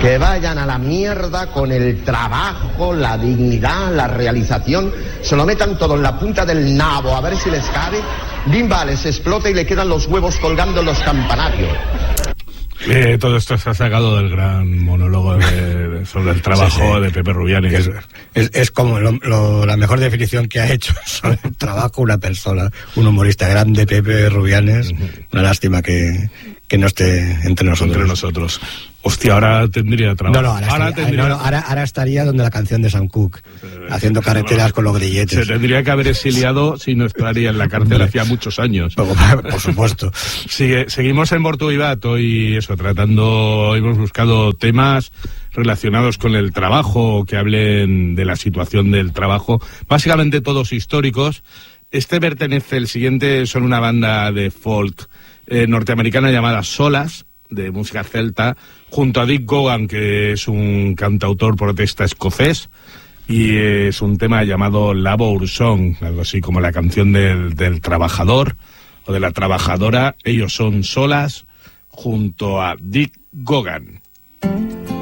Que vayan a la mierda con el trabajo, la dignidad, la realización. Se lo metan todo en la punta del nabo, a ver si les cabe. Bimba, les explota y le quedan los huevos colgando en los campanarios. Todo esto se ha sacado del gran monólogo sobre el trabajo de Pepe Rubianes. Es como la mejor definición que ha hecho sobre el trabajo una persona, un humorista grande, Pepe Rubianes. Una lástima que no esté entre nosotros. Hostia, ahora tendría trabajo. Ahora estaría donde la canción de Sam Cooke, haciendo carreteras con los grilletes. Se tendría que haber exiliado si no estaría en la cárcel hacía muchos años. Por supuesto. Seguimos en Morto Vivat hoy, hemos buscado temas relacionados con el trabajo, que hablen de la situación del trabajo, básicamente todos históricos. El siguiente son una banda de folk norteamericana llamada Solas, de música celta, junto a Dick Gogan, que es un cantautor protesta escocés, y es un tema llamado Labour Song, algo así como la canción del trabajador o de la trabajadora. Ellos son Solas junto a Dick Gogan.